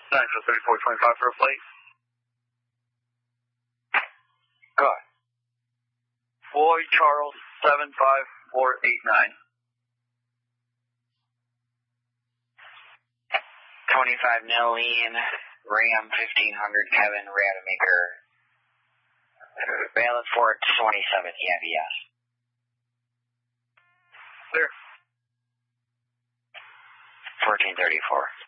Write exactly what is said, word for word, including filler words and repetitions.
nine four thirty-four twenty-five for a flight. Go ahead. Boy Charles seven five four eight nine. twenty-five Nilene, Ram fifteen hundred, Kevin Rademacher. Valid for twenty-seven E M B S. Clear. fourteen thirty-four.